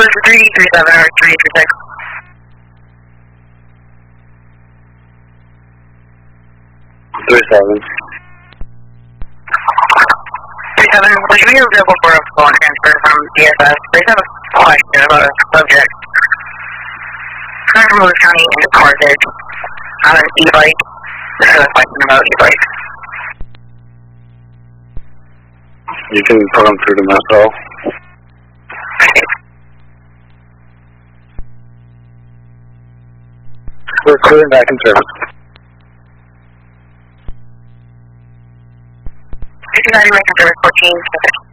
is 337 or 336. 37. 37, would you be available for a phone transfer from DSS? They have a question about a subject. Trying to move county into Carthage on an e-bike. They have a question about e-bikes. You can put them through to Metro. We're clearing back in service. 59 American Service 14.